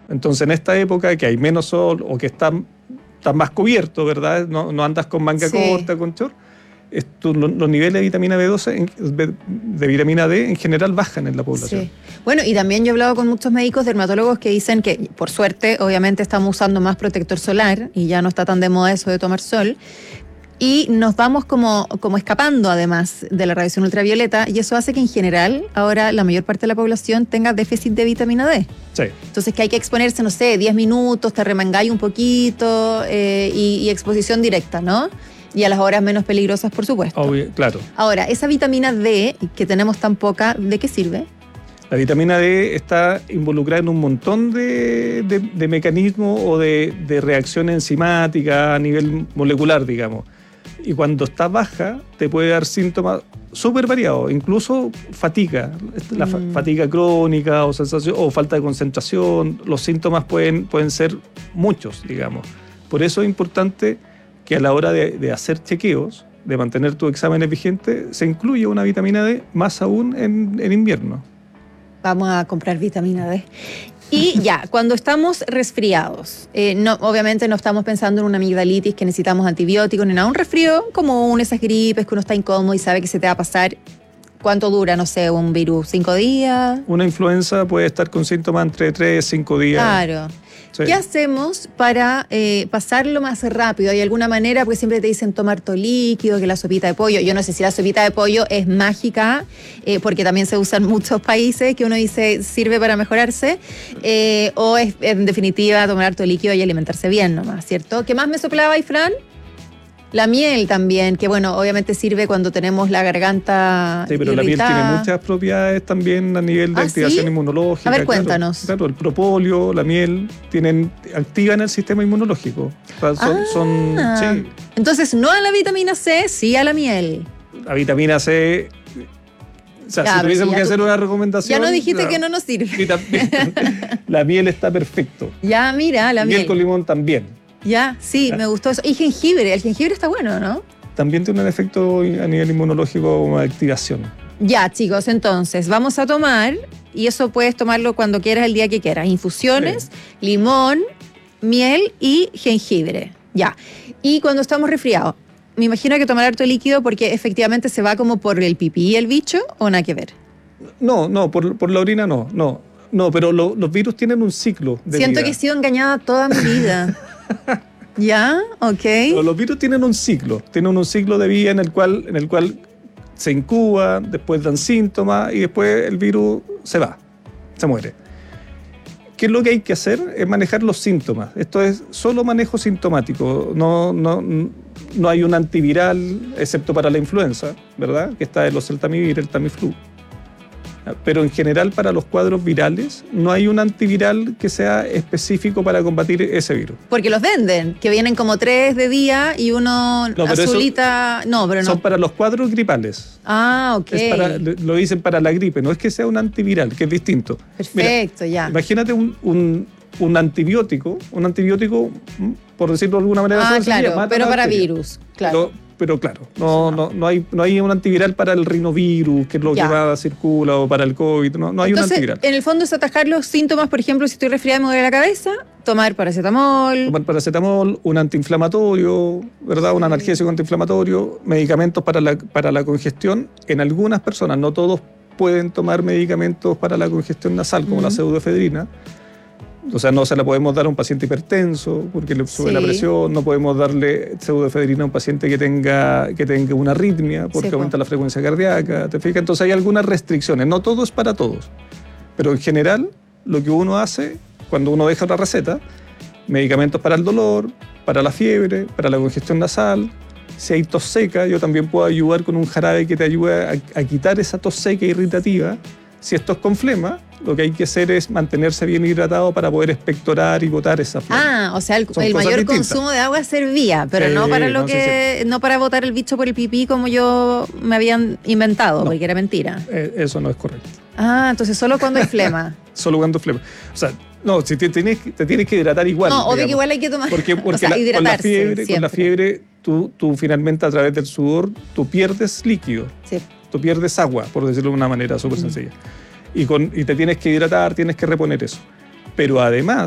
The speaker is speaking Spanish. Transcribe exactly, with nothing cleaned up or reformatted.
Entonces, en esta época que hay menos sol o que estás está más cubierto, ¿verdad? No, no andas con manga sí. corta, con short. Esto, los, los niveles de vitamina B doce, de vitamina D en general bajan en la población. Sí. Bueno, y también yo he hablado con muchos médicos dermatólogos que dicen que, por suerte, obviamente estamos usando más protector solar y ya no está tan de moda eso de tomar sol. Y nos vamos como, como escapando, además, de la radiación ultravioleta, y eso hace que, en general, ahora la mayor parte de la población tenga déficit de vitamina D. Sí. Entonces, que hay que exponerse, no sé, diez minutos, te remangáis un poquito, eh, y, y exposición directa, ¿no? Y a las horas menos peligrosas, por supuesto. Obvio, claro. Ahora, esa vitamina D, que tenemos tan poca, ¿de qué sirve? La vitamina D está involucrada en un montón de, de, de mecanismos o de, de reacción enzimática a nivel molecular, digamos. Y cuando está baja, te puede dar síntomas súper variados, incluso fatiga, la mm. fatiga crónica o sensación o falta de concentración. Los síntomas pueden, pueden ser muchos, digamos. Por eso es importante que a la hora de, de hacer chequeos, de mantener tus exámenes vigentes, se incluye una vitamina D, más aún en, en invierno. Vamos a comprar vitamina D. Y ya, cuando estamos resfriados, eh, no, obviamente no estamos pensando en una amigdalitis que necesitamos antibióticos ni nada, un resfrío común, esas gripes que uno está incómodo y sabe que se te va a pasar. ¿Cuánto dura, no sé, un virus? ¿Cinco días? Una influenza puede estar con síntomas entre tres y cinco días. Claro. Sí. ¿Qué hacemos para eh, pasarlo más rápido? ¿Hay alguna manera? Porque siempre te dicen tomar todo líquido, que la sopita de pollo. Yo no sé si la sopita de pollo es mágica, eh, porque también se usa en muchos países, que uno dice sirve para mejorarse, eh, o es en definitiva tomar todo líquido y alimentarse bien nomás, ¿cierto? ¿Qué más me soplaba ahí, Fran? La miel también, que bueno, obviamente sirve cuando tenemos la garganta Sí, pero irritada. La miel tiene muchas propiedades también a nivel de ¿Ah, activación sí? inmunológica. A ver, claro, cuéntanos. Claro, el propóleo, la miel, tienen, activan el sistema inmunológico. O sea, son, ah, son, sí. Entonces, no a la vitamina C, sí a la miel. La vitamina C... O sea, Ya, si tuviésemos si que tú, hacer una recomendación... Ya no dijiste la, que no nos sirve. Sí, también. La miel está perfecto. Ya, mira, la miel. Miel con limón también. Ya, sí, ¿Ya? Me gustó eso. Y jengibre, el jengibre está bueno, ¿no? También tiene un efecto a nivel inmunológico como de activación. Ya, chicos, entonces vamos a tomar, y eso puedes tomarlo cuando quieras, el día que quieras, infusiones, sí. limón, miel y jengibre. Ya. Y cuando estamos resfriados, me imagino que tomar harto líquido porque efectivamente se va como por el pipí el bicho, ¿o nada que ver? No, no, por, por la orina no, no. No, pero lo, los virus tienen un ciclo de Siento vida. que he sido engañada toda mi vida. ¿Ya? Ok. Pero los virus tienen un ciclo, tienen un ciclo de vida en el cual, en el cual se incuban, después dan síntomas y después el virus se va, se muere. ¿Qué es lo que hay que hacer? Es manejar los síntomas. Esto es solo manejo sintomático. No, no, no hay un antiviral, excepto para la influenza, ¿verdad? Que está el oseltamivir, el Tamiflu. Pero en general para los cuadros virales no hay un antiviral que sea específico para combatir ese virus. Porque los venden, que vienen como tres de día y uno no, azulita... Eso, no, pero no. Son para los cuadros gripales. Ah, ok. Es para, lo dicen para la gripe, no es que sea un antiviral, que es distinto. Perfecto, Mira, ya. Imagínate un, un, un antibiótico, un antibiótico, por decirlo de alguna manera... Ah, claro, pero para virus, claro. Pero, Pero claro, no, no, no, hay, no hay un antiviral para el rinovirus, que es lo ya. que va, circula, o para el COVID, no, no hay Entonces, un antiviral. En el fondo es atajar los síntomas, por ejemplo, si estoy resfriada y me duele la cabeza, tomar paracetamol. Tomar paracetamol, un antiinflamatorio, ¿verdad? Sí. Un analgésico antiinflamatorio, medicamentos para la, para la congestión. En algunas personas, no todos pueden tomar medicamentos para la congestión nasal, como mm. la pseudoefedrina. O sea, no se la podemos dar a un paciente hipertenso porque le sube sí. la presión, no podemos darle pseudoefedrina a un paciente que tenga, que tenga una arritmia porque sí, aumenta pues. la frecuencia cardíaca, ¿te fijas? Entonces hay algunas restricciones, no todo es para todos, pero en general lo que uno hace cuando uno deja una receta, medicamentos para el dolor, para la fiebre, para la congestión nasal. Si hay tos seca, yo también puedo ayudar con un jarabe que te ayude a, a quitar esa tos seca irritativa. Si esto es con flema, lo que hay que hacer es mantenerse bien hidratado para poder expectorar y botar esa flema. Ah, o sea, el, el mayor distintas. consumo de agua servía, pero sí, no para lo no, que sí, sí. no para botar el bicho por el pipí como yo me habían inventado, no, porque era mentira. Eh, eso no es correcto. Ah, entonces solo cuando hay flema. Solo cuando hay flema. O sea, no, si te tienes, te tienes que hidratar igual. No, obvio que igual hay que tomar. Porque, porque o sea, la, con la fiebre, siempre. con la fiebre tú, tú finalmente a través del sudor tú pierdes líquido. Sí. Tú pierdes agua, por decirlo de una manera súper mm. sencilla. Y, con, y te tienes que hidratar, tienes que reponer eso. Pero además,